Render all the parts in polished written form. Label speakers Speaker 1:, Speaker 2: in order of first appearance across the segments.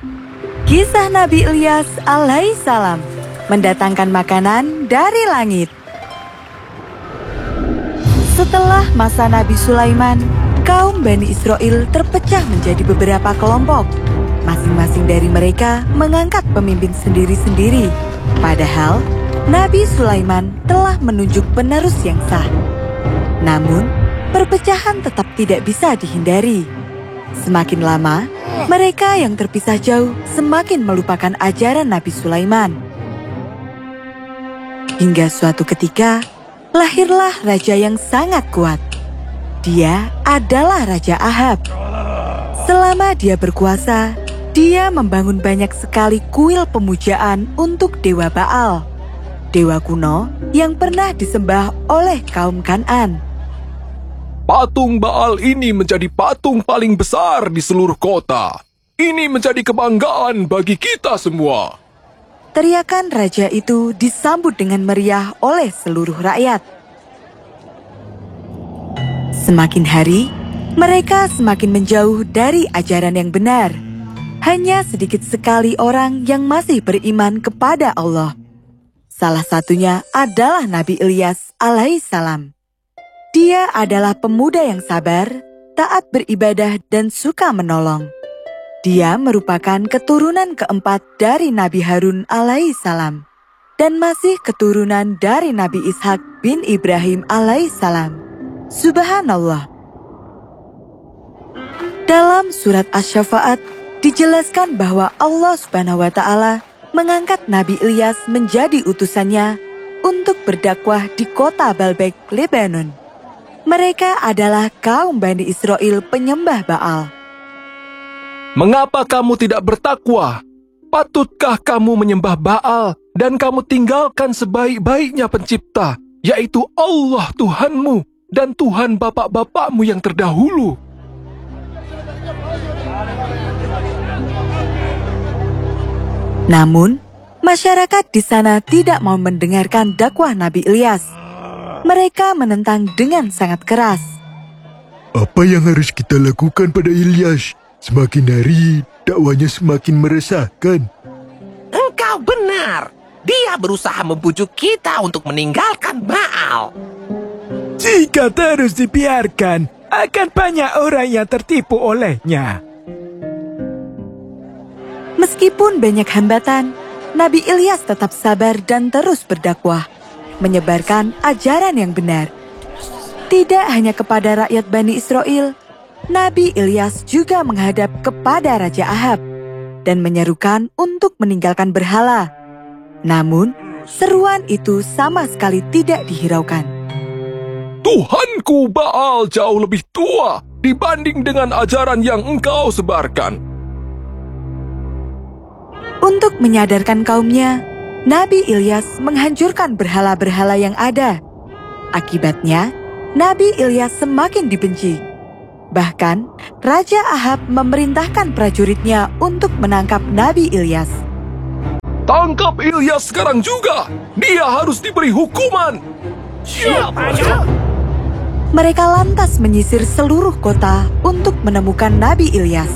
Speaker 1: Kisah Nabi Ilyas alaihissalam mendatangkan makanan dari langit. Setelah masa Nabi Sulaiman, kaum Bani Israel terpecah menjadi beberapa kelompok. Masing-masing dari mereka mengangkat pemimpin sendiri-sendiri. Padahal, Nabi Sulaiman telah menunjuk penerus yang sah. Namun, perpecahan tetap tidak bisa dihindari. Semakin lama, mereka yang terpisah jauh semakin melupakan ajaran Nabi Sulaiman. Hingga suatu ketika, lahirlah raja yang sangat kuat. Dia adalah Raja Ahab. Selama dia berkuasa, dia membangun banyak sekali kuil pemujaan untuk Dewa Baal, dewa kuno yang pernah disembah oleh kaum Kan'an.
Speaker 2: Patung Baal ini menjadi patung paling besar di seluruh kota. Ini menjadi kebanggaan bagi kita semua.
Speaker 1: Teriakan raja itu disambut dengan meriah oleh seluruh rakyat. Semakin hari, mereka semakin menjauh dari ajaran yang benar. Hanya sedikit sekali orang yang masih beriman kepada Allah. Salah satunya adalah Nabi Ilyas alaihissalam. Dia adalah pemuda yang sabar, taat beribadah, dan suka menolong. Dia merupakan keturunan keempat dari Nabi Harun alaihissalam dan masih keturunan dari Nabi Ishak bin Ibrahim alaihissalam. Subhanallah. Dalam surat Asy-Syafa'at dijelaskan bahwa Allah Subhanahu wa Ta'ala mengangkat Nabi Ilyas menjadi utusannya untuk berdakwah di kota Baalbek, Lebanon. Mereka adalah kaum Bani Israel penyembah Baal.
Speaker 2: Mengapa kamu tidak bertakwa? Patutkah kamu menyembah Baal dan kamu tinggalkan sebaik-baiknya pencipta, yaitu Allah Tuhanmu dan Tuhan bapak-bapakmu yang terdahulu?
Speaker 1: Namun, masyarakat di sana tidak mau mendengarkan dakwah Nabi Ilyas. Mereka menentang dengan sangat keras.
Speaker 3: Apa yang harus kita lakukan pada Ilyas? Semakin hari, dakwanya semakin meresahkan.
Speaker 4: Engkau benar. Dia berusaha membujuk kita untuk meninggalkan Baal.
Speaker 5: Jika terus dibiarkan, akan banyak orang yang tertipu olehnya.
Speaker 1: Meskipun banyak hambatan, Nabi Ilyas tetap sabar dan terus berdakwah, menyebarkan ajaran yang benar. Tidak hanya kepada rakyat Bani Israel, Nabi Ilyas juga menghadap kepada Raja Ahab dan menyerukan untuk meninggalkan berhala. Namun, seruan itu sama sekali tidak dihiraukan.
Speaker 2: Tuhanku Baal jauh lebih tua dibanding dengan ajaran yang engkau sebarkan.
Speaker 1: Untuk menyadarkan kaumnya, Nabi Ilyas menghancurkan berhala-berhala yang ada. Akibatnya, Nabi Ilyas semakin dibenci. Bahkan, Raja Ahab memerintahkan prajuritnya untuk menangkap Nabi Ilyas.
Speaker 2: Tangkap Ilyas sekarang juga. Dia harus diberi hukuman.
Speaker 4: Siap,
Speaker 1: Mereka lantas menyisir seluruh kota untuk menemukan Nabi Ilyas.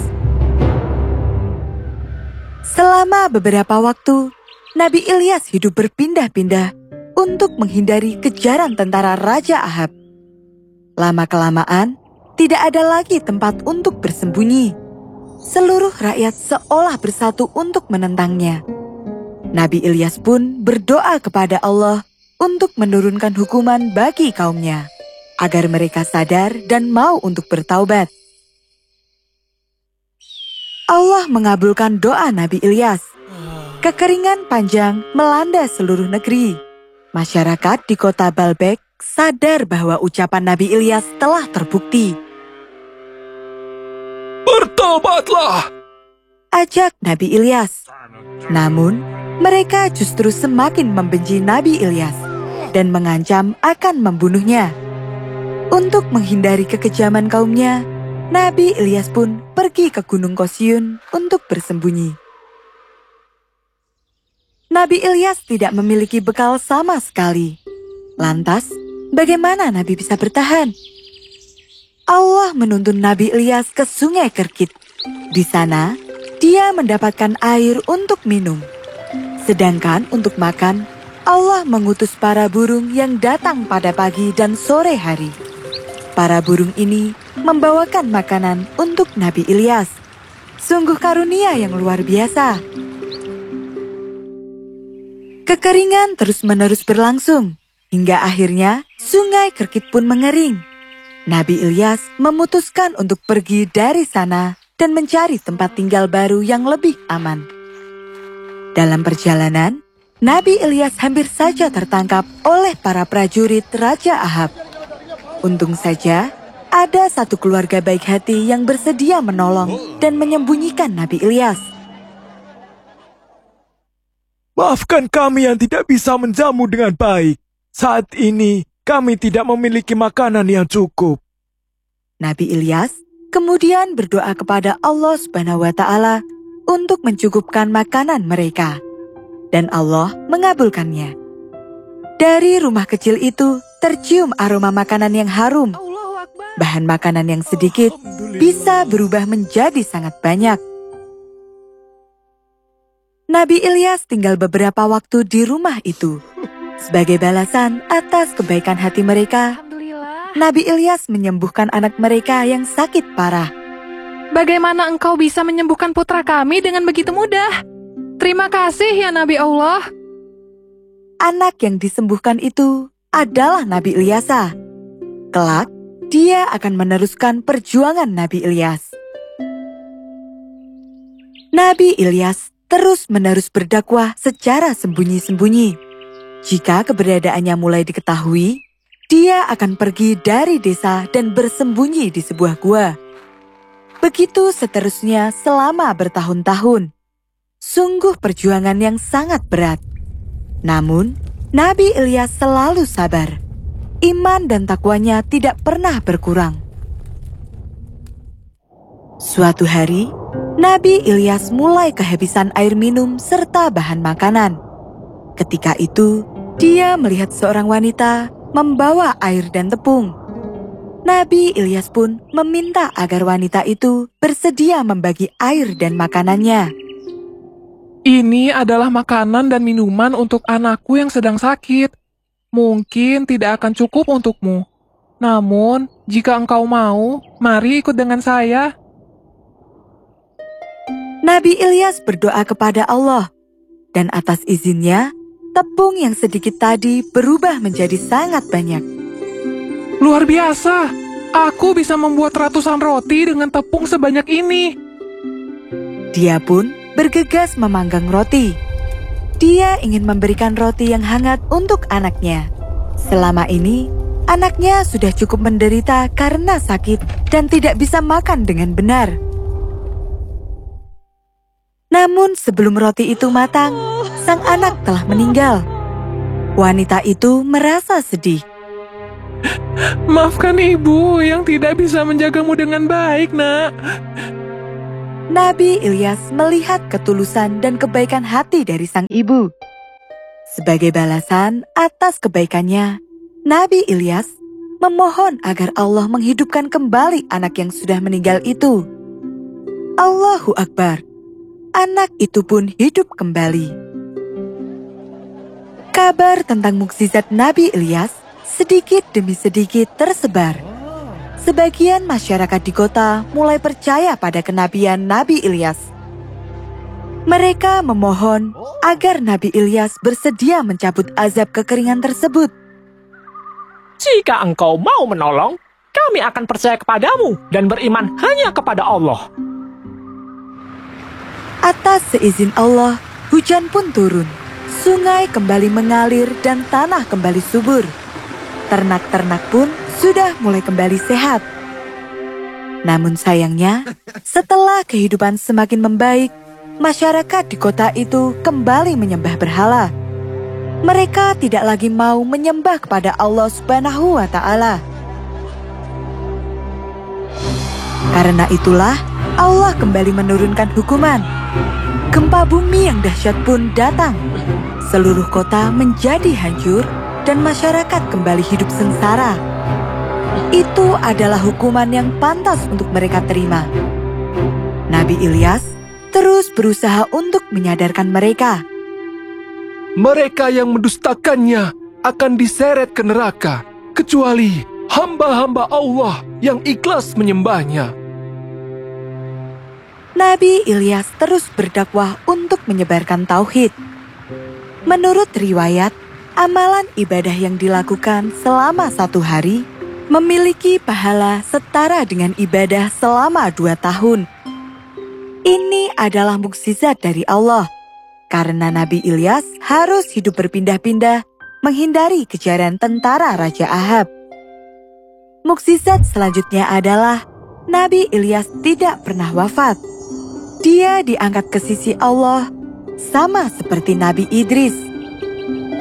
Speaker 1: Selama beberapa waktu, Nabi Ilyas hidup berpindah-pindah untuk menghindari kejaran tentara Raja Ahab. Lama-kelamaan, tidak ada lagi tempat untuk bersembunyi. Seluruh rakyat seolah bersatu untuk menentangnya. Nabi Ilyas pun berdoa kepada Allah untuk menurunkan hukuman bagi kaumnya, agar mereka sadar dan mau untuk bertaubat. Allah mengabulkan doa Nabi Ilyas. Kekeringan panjang melanda seluruh negeri. Masyarakat di kota Baalbek sadar bahwa ucapan Nabi Ilyas telah terbukti.
Speaker 2: Bertobatlah!
Speaker 1: Ajak Nabi Ilyas. Namun, mereka justru semakin membenci Nabi Ilyas dan mengancam akan membunuhnya. Untuk menghindari kekejaman kaumnya, Nabi Ilyas pun pergi ke Gunung Qosyun untuk bersembunyi. Nabi Ilyas tidak memiliki bekal sama sekali. Lantas, bagaimana Nabi bisa bertahan? Allah menuntun Nabi Ilyas ke Sungai Kerkit. Di sana, dia mendapatkan air untuk minum. Sedangkan untuk makan, Allah mengutus para burung yang datang pada pagi dan sore hari. Para burung ini membawakan makanan untuk Nabi Ilyas. Sungguh karunia yang luar biasa. Kekeringan terus-menerus berlangsung, hingga akhirnya sungai Kerkit pun mengering. Nabi Ilyas memutuskan untuk pergi dari sana dan mencari tempat tinggal baru yang lebih aman. Dalam perjalanan, Nabi Ilyas hampir saja tertangkap oleh para prajurit Raja Ahab. Untung saja, ada satu keluarga baik hati yang bersedia menolong dan menyembunyikan Nabi Ilyas.
Speaker 5: Maafkan kami yang tidak bisa menjamu dengan baik. Saat ini, kami tidak memiliki makanan yang cukup.
Speaker 1: Nabi Ilyas kemudian berdoa kepada Allah Subhanahu wa Ta'ala untuk mencukupkan makanan mereka, dan Allah mengabulkannya. Dari rumah kecil itu tercium aroma makanan yang harum. Bahan makanan yang sedikit bisa berubah menjadi sangat banyak. Nabi Ilyas tinggal beberapa waktu di rumah itu. Sebagai balasan atas kebaikan hati mereka, Nabi Ilyas menyembuhkan anak mereka yang sakit parah.
Speaker 6: Bagaimana engkau bisa menyembuhkan putra kami dengan begitu mudah? Terima kasih ya Nabi Allah.
Speaker 1: Anak yang disembuhkan itu adalah Nabi Ilyasa. Kelak, dia akan meneruskan perjuangan Nabi Ilyas. Nabi Ilyas terus-menerus berdakwah secara sembunyi-sembunyi. Jika keberadaannya mulai diketahui, dia akan pergi dari desa dan bersembunyi di sebuah gua. Begitu seterusnya selama bertahun-tahun. Sungguh perjuangan yang sangat berat. Namun, Nabi Ilyas selalu sabar. Iman dan takwanya tidak pernah berkurang. Suatu hari, Nabi Ilyas mulai kehabisan air minum serta bahan makanan. Ketika itu, dia melihat seorang wanita membawa air dan tepung. Nabi Ilyas pun meminta agar wanita itu bersedia membagi air dan makanannya.
Speaker 2: Ini adalah makanan dan minuman untuk anakku yang sedang sakit. Mungkin tidak akan cukup untukmu. Namun, jika engkau mau, mari ikut dengan saya.
Speaker 1: Nabi Ilyas berdoa kepada Allah, dan atas izinnya, tepung yang sedikit tadi berubah menjadi sangat banyak.
Speaker 2: Luar biasa! Aku bisa membuat ratusan roti dengan tepung sebanyak ini.
Speaker 1: Dia pun bergegas memanggang roti. Dia ingin memberikan roti yang hangat untuk anaknya. Selama ini, anaknya sudah cukup menderita karena sakit dan tidak bisa makan dengan benar. Namun sebelum roti itu matang, sang anak telah meninggal. Wanita itu merasa sedih.
Speaker 2: Maafkan ibu yang tidak bisa menjagamu dengan baik, nak.
Speaker 1: Nabi Ilyas melihat ketulusan dan kebaikan hati dari sang ibu. Sebagai balasan atas kebaikannya, Nabi Ilyas memohon agar Allah menghidupkan kembali anak yang sudah meninggal itu. Allahu Akbar. Anak itu pun hidup kembali. Kabar tentang mukjizat Nabi Ilyas sedikit demi sedikit tersebar. Sebagian masyarakat di kota mulai percaya pada kenabian Nabi Ilyas. Mereka memohon agar Nabi Ilyas bersedia mencabut azab kekeringan tersebut.
Speaker 4: Jika engkau mau menolong, kami akan percaya kepadamu dan beriman hanya kepada Allah.
Speaker 1: Atas seizin Allah, hujan pun turun. Sungai kembali mengalir dan tanah kembali subur. Ternak-ternak pun sudah mulai kembali sehat. Namun sayangnya, setelah kehidupan semakin membaik, masyarakat di kota itu kembali menyembah berhala. Mereka tidak lagi mau menyembah kepada Allah Subhanahu wa Ta'ala. Karena itulah, Allah kembali menurunkan hukuman. Gempa bumi yang dahsyat pun datang. Seluruh kota menjadi hancur dan masyarakat kembali hidup sengsara. Itu adalah hukuman yang pantas untuk mereka terima. Nabi Ilyas terus berusaha untuk menyadarkan mereka.
Speaker 2: Mereka yang mendustakannya akan diseret ke neraka, kecuali hamba-hamba Allah yang ikhlas menyembahnya.
Speaker 1: Nabi Ilyas terus berdakwah untuk menyebarkan tauhid. Menurut riwayat, amalan ibadah yang dilakukan selama 1 hari memiliki pahala setara dengan ibadah selama 2 tahun. Ini adalah mukjizat dari Allah, karena Nabi Ilyas harus hidup berpindah-pindah menghindari kejaran tentara Raja Ahab. Mukjizat selanjutnya adalah Nabi Ilyas tidak pernah wafat. Dia diangkat ke sisi Allah sama seperti Nabi Idris.